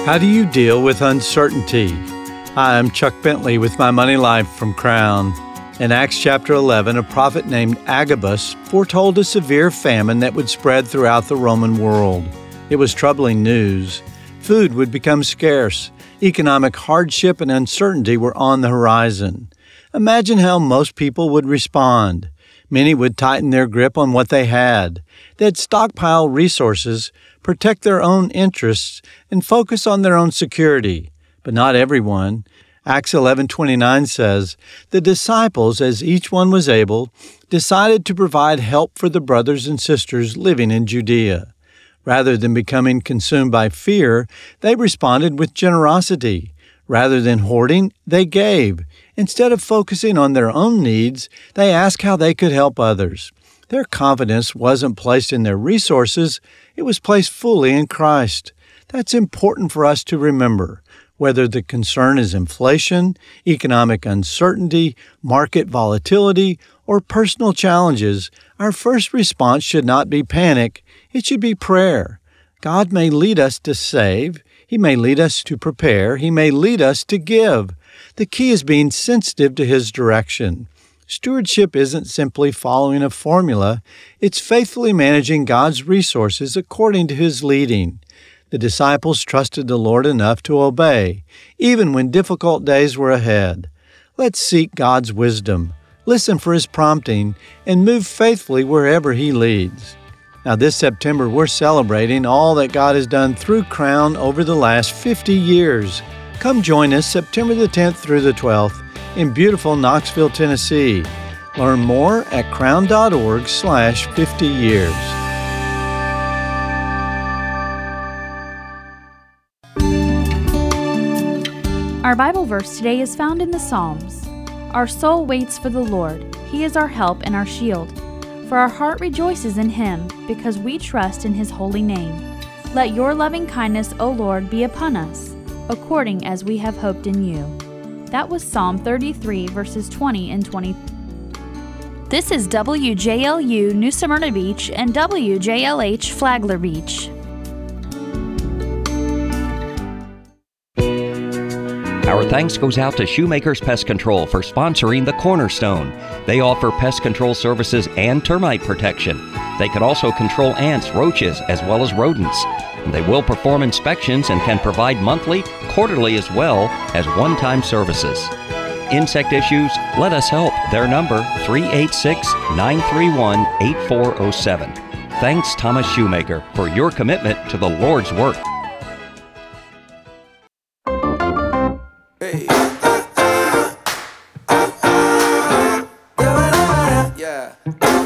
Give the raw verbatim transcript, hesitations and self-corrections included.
How do you deal with uncertainty? Hi, I'm Chuck Bentley with My Money Life from Crown. In Acts chapter eleven, a prophet named Agabus foretold a severe famine that would spread throughout the Roman world. It was troubling news. Food would become scarce. Economic hardship and uncertainty were on the horizon. Imagine how most people would respond. Many would tighten their grip on what they had. They'd stockpile resources, protect their own interests, and focus on their own security. But not everyone. Acts eleven twenty-nine says, "The disciples, as each one was able, decided to provide help for the brothers and sisters living in Judea. Rather than becoming consumed by fear, they responded with generosity. Rather than hoarding, they gave. Instead of focusing on their own needs, they asked how they could help others. Their confidence wasn't placed in their resources, it was placed fully in Christ. That's important for us to remember. Whether the concern is inflation, economic uncertainty, market volatility, or personal challenges, our first response should not be panic, it should be prayer. God may lead us to save, He may lead us to prepare, He may lead us to give. The key is being sensitive to His direction. Stewardship isn't simply following a formula, it's faithfully managing God's resources according to His leading. The disciples trusted the Lord enough to obey, even when difficult days were ahead. Let's seek God's wisdom, listen for His prompting, and move faithfully wherever He leads. Now this September, we're celebrating all that God has done through Crown over the last fifty years. Come join us September the tenth through the twelfth in beautiful Knoxville, Tennessee. Learn more at crown.org slash 50 years. Our Bible verse today is found in the Psalms. Our soul waits for the Lord. He is our help and our shield. For our heart rejoices in Him, because we trust in His holy name. Let your loving kindness, O Lord, be upon us, according as we have hoped in you. That was Psalm thirty-three, verses twenty and twenty. This is W J L U New Smyrna Beach and W J L H Flagler Beach. Our thanks goes out to Shoemaker's Pest Control for sponsoring The Cornerstone. They offer pest control services and termite protection. They can also control ants, roaches, as well as rodents. They will perform inspections and can provide monthly, quarterly, as well as one-time services. Insect issues? Let us help. Their number, three eight six, nine three one, eight four zero seven. Thanks, Thomas Shoemaker, for your commitment to the Lord's work. Hey. Yeah.